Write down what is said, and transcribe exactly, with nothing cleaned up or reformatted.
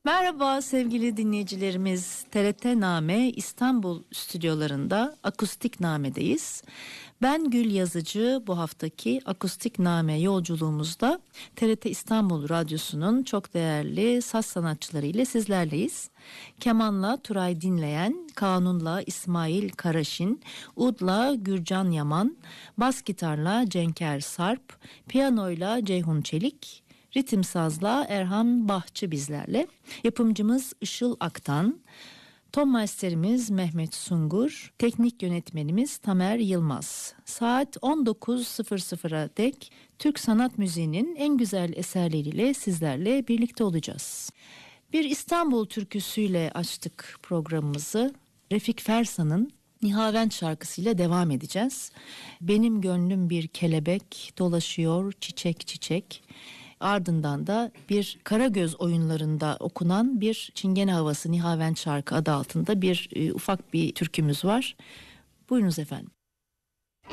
Merhaba sevgili dinleyicilerimiz. T R T Name İstanbul stüdyolarında Akustik Name'deyiz. Ben Gül Yazıcı. Bu haftaki Akustik Name yolculuğumuzda T R T İstanbul Radyosu'nun çok değerli saz sanatçıları ile sizlerleyiz. Kemanla Turay Dinleyen, kanunla İsmail Karaşin, udla Gürcan Yaman, bas gitarla Cenker Sarp, piyanoyla Ceyhun Çelik, ritim sazla Erhan Bahçı bizlerle. Yapımcımız Işıl Aktan, ton masterimiz Mehmet Sungur, teknik yönetmenimiz Tamer Yılmaz. Saat on dokuz sıfıra dek Türk sanat müziğinin en güzel eserleriyle sizlerle birlikte olacağız. Bir İstanbul türküsüyle açtık programımızı. Refik Fersan'ın Nihavent şarkısıyla devam edeceğiz. Benim gönlüm bir kelebek dolaşıyor çiçek çiçek. Ardından da bir Karagöz oyunlarında okunan bir Çingene Havası Nihavent şarkı adı altında bir e, ufak bir türkümüz var. Buyurunuz efendim.